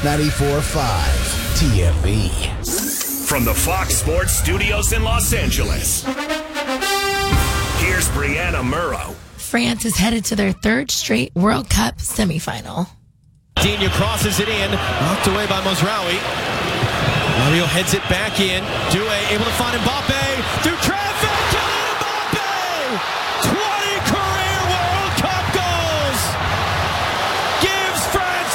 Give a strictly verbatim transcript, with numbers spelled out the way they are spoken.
ninety-four point five T M B. From the Fox Sports Studios in Los Angeles, here's Brianna Murrow. France is headed to their third straight World Cup semifinal. Dina crosses it in, knocked away by Mozraoui. Mario heads it back in. Doué able to find Mbappe.